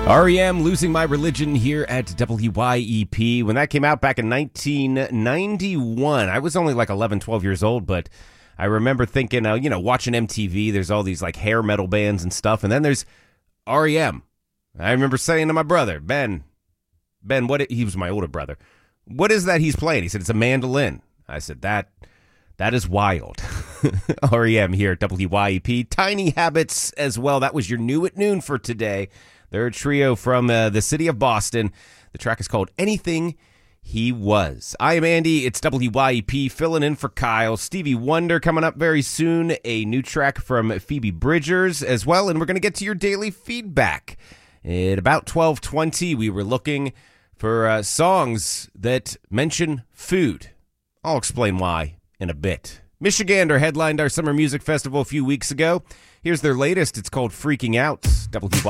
REM, Losing My Religion here at WYEP. When that came out back in 1991, I was only like 11, 12 years old, but I remember thinking, watching MTV, there's all these like hair metal bands and stuff, and then there's REM. I remember saying to my brother, Ben, he was my older brother, what is that he's playing? He said, it's a mandolin. I said, that is wild. REM here at WYEP. Tiny Habits as well. That was your New at Noon for today. They're a trio from the city of Boston. The track is called Anything He Was. I am Andy. It's WYEP filling in for Kyle. Stevie Wonder coming up very soon. A new track from Phoebe Bridgers as well. And we're going to get to your daily feedback. At about 12:20, we were looking for songs that mention food. I'll explain why in a bit. Michigander headlined our Summer Music Festival a few weeks ago. Here's their latest. It's called Freaking Out. WYEP.